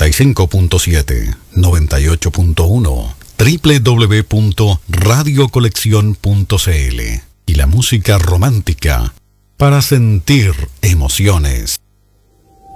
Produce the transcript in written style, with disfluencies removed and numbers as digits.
95.7, 98.1, www.radiocoleccion.cl. Y la música romántica para sentir emociones.